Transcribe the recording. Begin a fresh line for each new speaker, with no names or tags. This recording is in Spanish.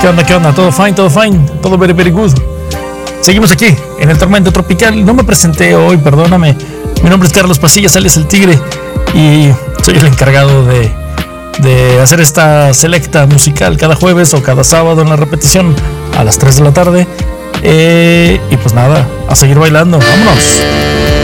¿Qué onda? ¿Qué onda? ¿Todo fine? ¿Todo fine? ¿Todo very, very good? Seguimos aquí, en el Tormento Tropical. No me presenté hoy, perdóname. Mi nombre es Carlos Pasillas, alias El Tigre, y soy el encargado de hacer esta selecta musical cada jueves o cada sábado en la repetición a las 3 de la tarde. Y pues nada, a seguir bailando. ¡Vámonos!